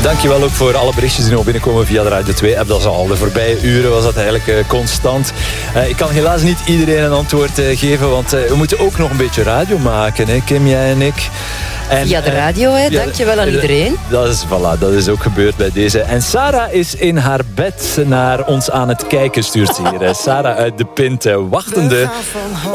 Dankjewel ook voor alle berichtjes die nog binnenkomen via de Radio 2-app. Dat is al de voorbije uren, was dat eigenlijk constant. Ik kan helaas niet iedereen een antwoord geven, want we moeten ook nog een beetje radio maken, hè, Kim, jij en ik. En, via de radio, hè. Dankjewel aan iedereen. Dat is ook gebeurd bij deze. En Sarah is in haar bed naar ons aan het kijken, stuurt ze hier. Sarah uit de Pint, wachtende